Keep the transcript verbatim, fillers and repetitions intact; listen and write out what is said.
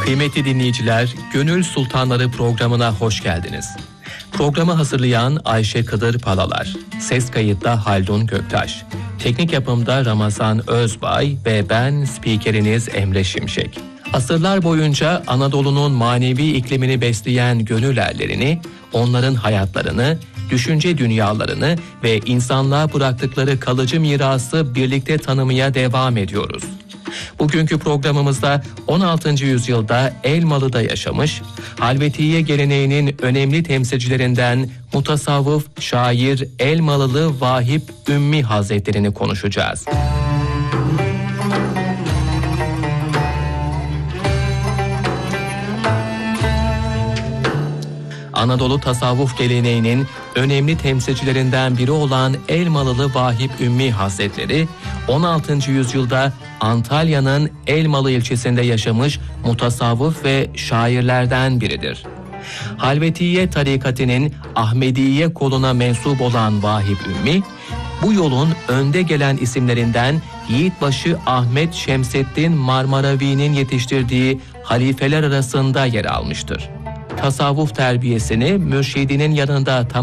Kıymetli dinleyiciler, Gönül Sultanları programına hoş geldiniz. Programı hazırlayan Ayşe Kıdır Palalar, ses kayıtta Haldun Göktaş, teknik yapımda Ramazan Özbay ve ben spikeriniz Emre Şimşek. Asırlar boyunca Anadolu'nun manevi iklimini besleyen gönül erlerini, onların hayatlarını, düşünce dünyalarını ve insanlığa bıraktıkları kalıcı mirası birlikte tanımaya devam ediyoruz. Bugünkü programımızda on altıncı yüzyılda Elmalı'da yaşamış, Halvetiye geleneğinin önemli temsilcilerinden mutasavvıf, şair Elmalılı Vahip Ümmi Hazretlerini konuşacağız. Anadolu tasavvuf geleneğinin önemli temsilcilerinden biri olan Elmalılı Vahip Ümmi Hazretleri, on altıncı yüzyılda Antalya'nın Elmalı ilçesinde yaşamış mutasavvıf ve şairlerden biridir. Halvetiye tarikatının Ahmediye koluna mensup olan Vahip Ümmi, bu yolun önde gelen isimlerinden Yiğitbaşı Ahmet Şemseddin Marmaravi'nin yetiştirdiği halifeler arasında yer almıştır. Tasavvuf terbiyesini mürşidinin yanında tamamlamıştır.